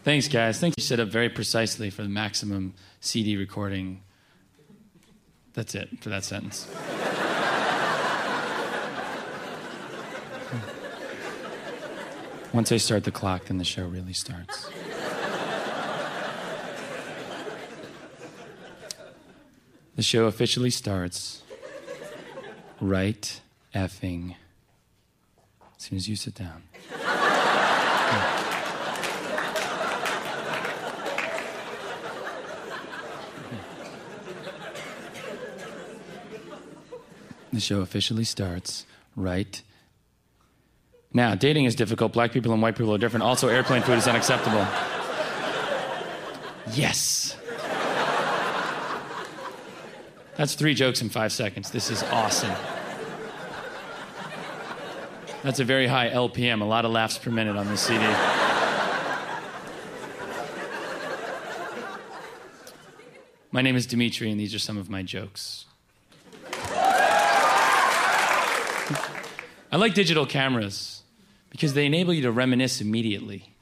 Thanks, guys. Thanks. You set up very precisely for the maximum CD recording. That's it for that sentence. Once I start the clock, then the show really starts. The show officially starts right effing as soon as you sit down. The show officially starts right now. Dating is difficult. Black people and white people are different. Also, airplane food is unacceptable. Yes. That's 3 jokes in 5 seconds. This is awesome. That's a very high LPM, a lot of laughs per minute on this CD. My name is Dimitri, and these are some of my jokes. I like digital cameras because they enable you to reminisce immediately.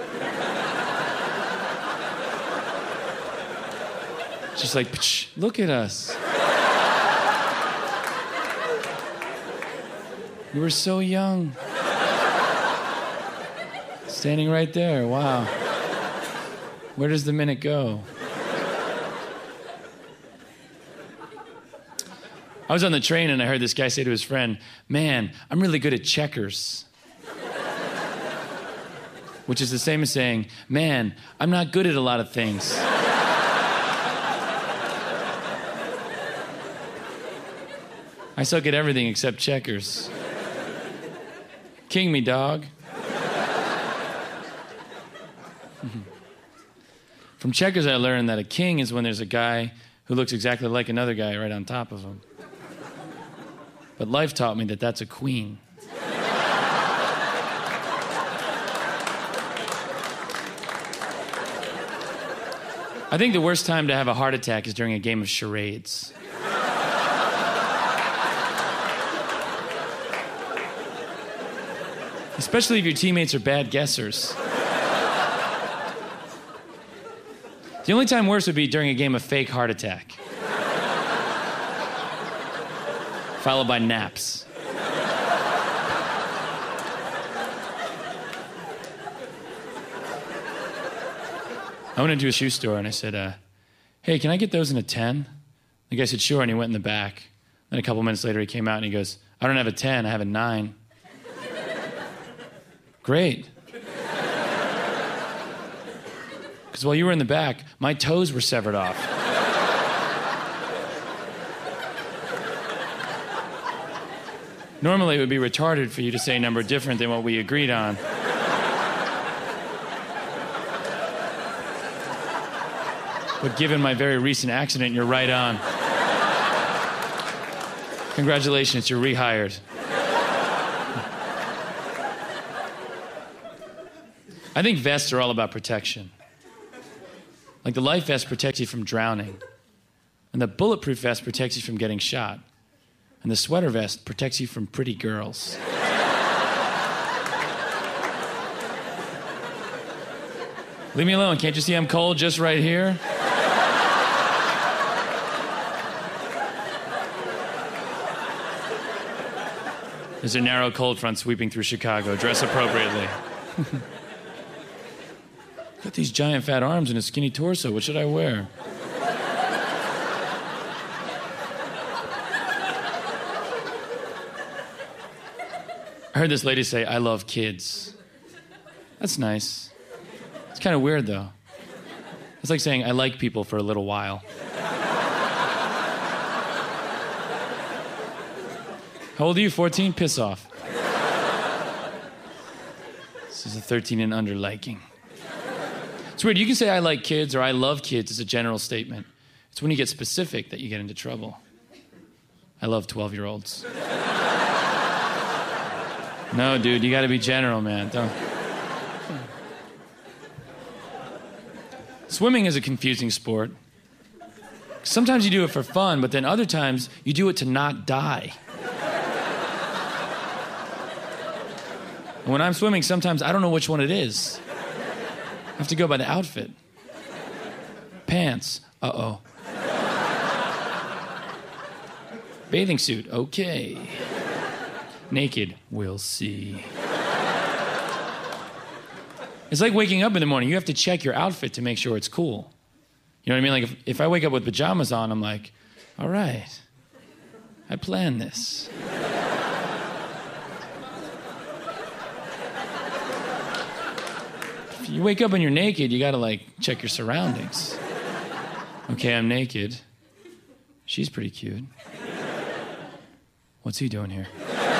Just like, look at us. We were so young. Standing right there, wow. Where does the minute go? I was on the train and I heard this guy say to his friend, "Man, I'm really good at checkers." Which is the same as saying, "Man, I'm not good at a lot of things." I suck at everything except checkers. King me, dog. From checkers, I learned that a king is when there's a guy who looks exactly like another guy right on top of him. But life taught me that that's a queen. I think the worst time to have a heart attack is during a game of charades. Especially if your teammates are bad guessers. The only time worse would be during a game of fake heart attack. Followed by naps. I went into a shoe store and I said, "Hey, can I get those in a 10? The guy said, "Sure," and he went in the back. Then a couple minutes later he came out and he goes, "I don't have a 10, I have a 9. Great. Because while you were in the back, my toes were severed off. Normally, it would be retarded for you to say a number different than what we agreed on. But given my very recent accident, you're right on. Congratulations, you're rehired. I think vests are all about protection. Like the life vest protects you from drowning, and the bulletproof vest protects you from getting shot, and the sweater vest protects you from pretty girls. Leave me alone. Can't you see I'm cold just right here? There's a narrow cold front sweeping through Chicago. Dress appropriately. Got these giant fat arms and a skinny torso. What should I wear? I heard this lady say, "I love kids." That's nice. It's kind of weird, though. It's like saying, "I like people for a little while." How old are you? 14? Piss off. This is a 13 and under liking. It's weird. You can say "I like kids" or "I love kids" as a general statement. It's when you get specific that you get into trouble. I love 12-year-olds. No, dude, you got to be general, man. Don't. Swimming is a confusing sport. Sometimes you do it for fun, but then other times you do it to not die. And when I'm swimming, sometimes I don't know which one it is. I have to go by the outfit. Pants. Uh-oh. Bathing suit. Okay. Naked. We'll see. It's like waking up in the morning. You have to check your outfit to make sure it's cool. You know what I mean? Like if I wake up with pajamas on, I'm like, all right, I planned this. If you wake up and you're naked, you gotta like check your surroundings. Okay, I'm naked. She's pretty cute. What's he doing here?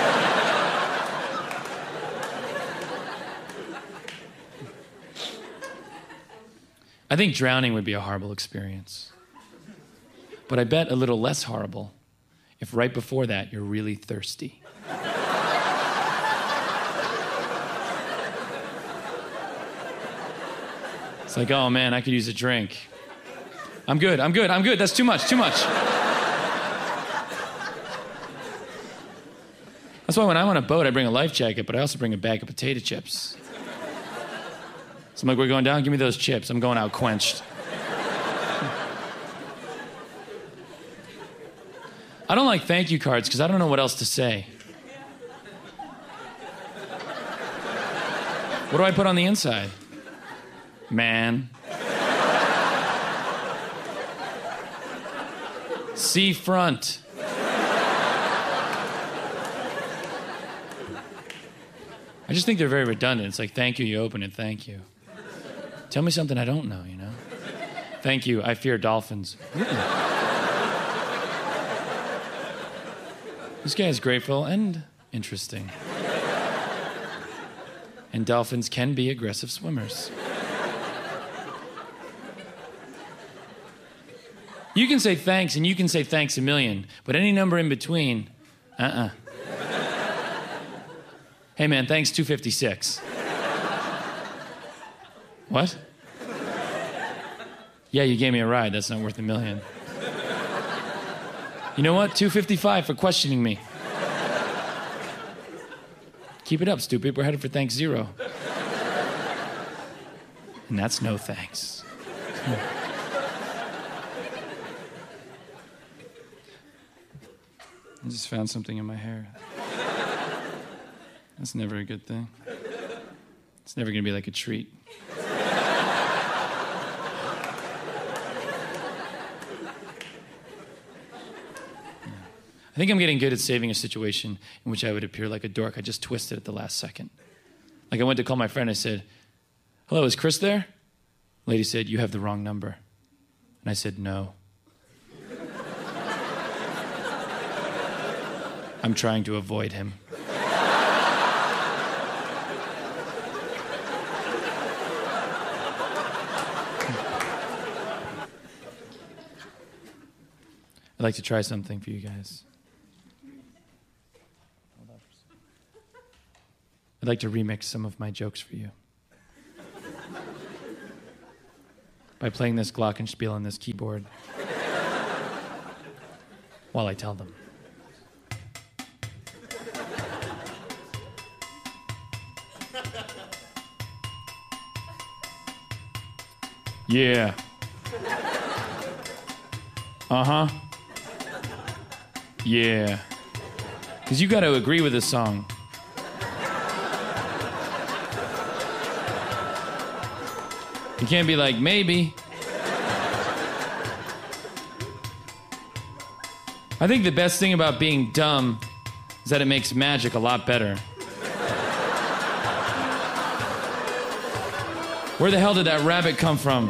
I think drowning would be a horrible experience. But I bet a little less horrible if right before that you're really thirsty. It's like, oh man, I could use a drink. I'm good. That's too much. That's why when I'm on a boat, I bring a life jacket, but I also bring a bag of potato chips. So I'm like, we're going down? Give me those chips. I'm going out quenched. I don't like thank you cards because I don't know what else to say. What do I put on the inside? Man. Seafront. I just think they're very redundant. It's like, thank you, you open it, thank you. Tell me something I don't know, you know? Thank you, I fear dolphins. This guy is grateful and interesting. And dolphins can be aggressive swimmers. You can say thanks and you can say thanks a million, but any number in between, Hey man, thanks 256. What? Yeah, you gave me a ride. That's not worth a million. You know what? 255 for questioning me. Keep it up, stupid. We're headed for thanks 0. And that's no thanks. I just found something in my hair. That's never a good thing. It's never going to be like a treat. I think I'm getting good at saving a situation in which I would appear like a dork. I just twisted at the last second. Like I went to call my friend. I said, hello, is Chris there? Lady said, you have the wrong number. And I said, no. I'm trying to avoid him. I'd like to try something for you guys. I'd like to remix some of my jokes for you. By playing this glockenspiel on this keyboard while I tell them. Yeah. Uh-huh. Yeah. Because you got to agree with this song. You can't be like, maybe. I think the best thing about being dumb is that it makes magic a lot better. Where the hell did that rabbit come from?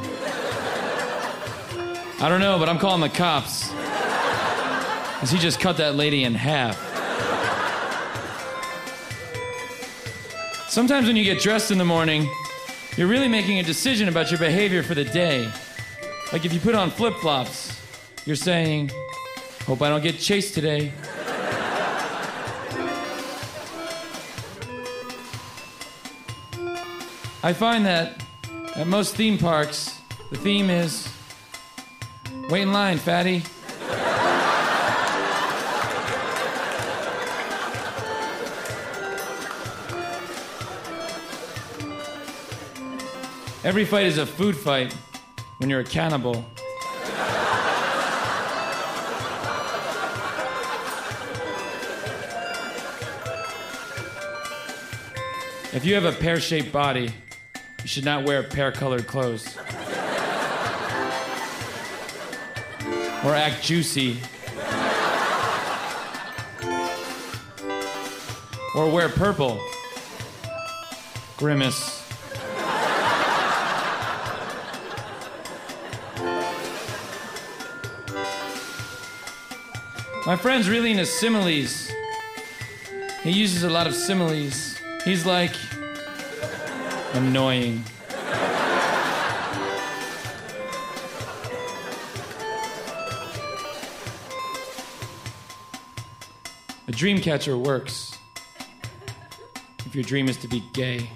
I don't know, but I'm calling the cops. Because he just cut that lady in half. Sometimes when you get dressed in the morning, you're really making a decision about your behavior for the day. Like if you put on flip-flops, you're saying, hope I don't get chased today. I find that at most theme parks, the theme is, wait in line, fatty. Every fight is a food fight when you're a cannibal. If you have a pear-shaped body, you should not wear pear-colored clothes. Or act juicy. Or wear purple. Grimace. My friend's really into similes. He uses a lot of similes. He's like annoying. A dream catcher works if your dream is to be gay.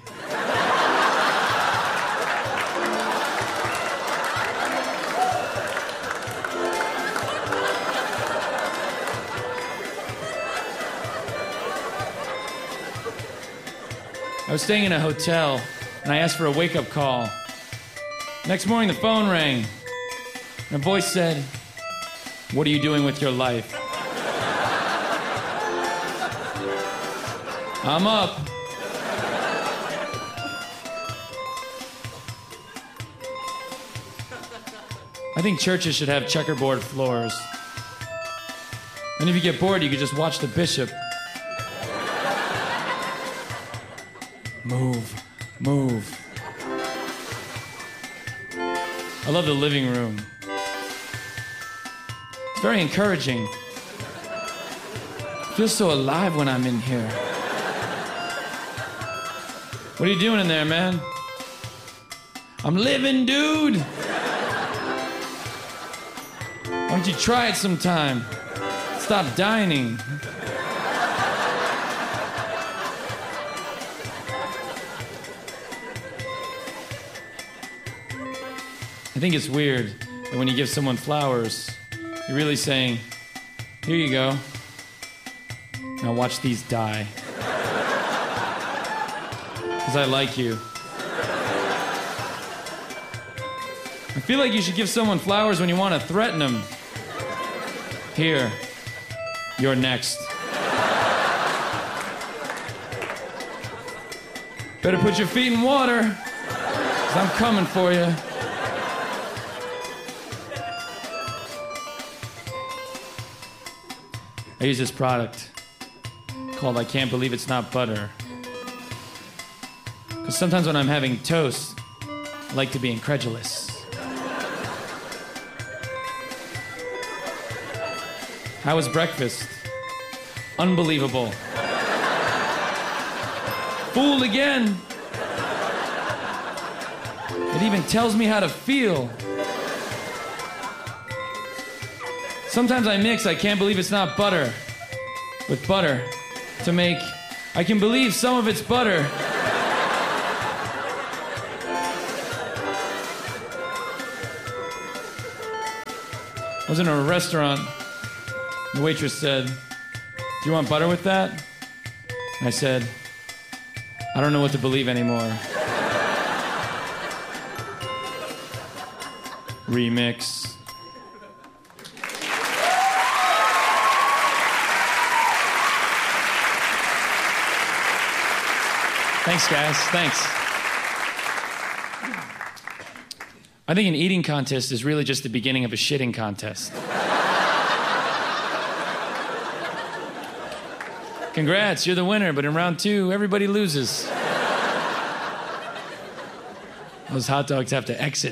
I was staying in a hotel, and I asked for a wake-up call. Next morning, the phone rang, and a voice said, "What are you doing with your life?" "I'm up." I think churches should have checkerboard floors. And if you get bored, you could just watch the bishop. Move, move. I love the living room. It's very encouraging. I feel so alive when I'm in here. What are you doing in there, man? I'm living, dude. Why don't you try it sometime? Stop dining. I think it's weird that when you give someone flowers, you're really saying, "Here you go. Now watch these die. Because I like you." I feel like you should give someone flowers when you want to threaten them. "Here, you're next. Better put your feet in water, because I'm coming for you." I use this product called I Can't Believe It's Not Butter. Because sometimes when I'm having toast, I like to be incredulous. How was breakfast? Unbelievable. Fooled again. It even tells me how to feel. Sometimes I mix I Can't Believe It's Not Butter with butter to make I Can Believe Some of It's Butter. I was in a restaurant. The waitress said, "Do you want butter with that?" And I said, "I don't know what to believe anymore." Remix. Thanks, guys. Thanks. I think an eating contest is really just the beginning of a shitting contest. Congrats, you're the winner, but in round 2, everybody loses. Those hot dogs have to exit.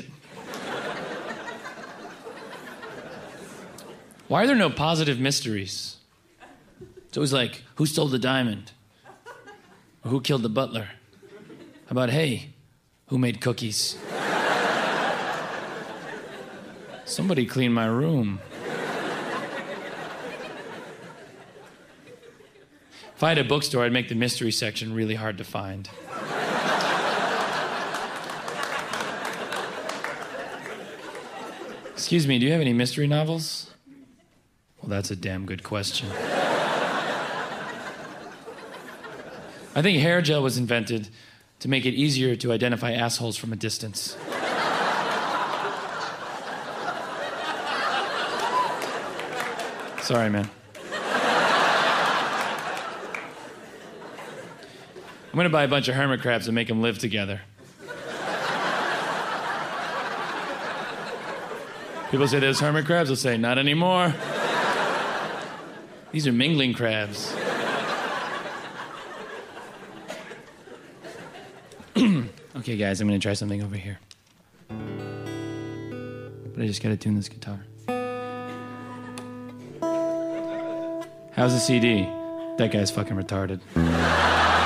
Why are there no positive mysteries? It's always like, who stole the diamond? Or who killed the butler? How about, hey, who made cookies? Somebody cleaned my room. If I had a bookstore, I'd make the mystery section really hard to find. Excuse me, do you have any mystery novels? Well, that's a damn good question. I think hair gel was invented to make it easier to identify assholes from a distance. Sorry, man. I'm gonna buy a bunch of hermit crabs and make them live together. People say there's hermit crabs, I'll say, not anymore. These are mingling crabs. Okay, guys, I'm gonna try something over here. But I just gotta tune this guitar. How's the CD? That guy's fucking retarded.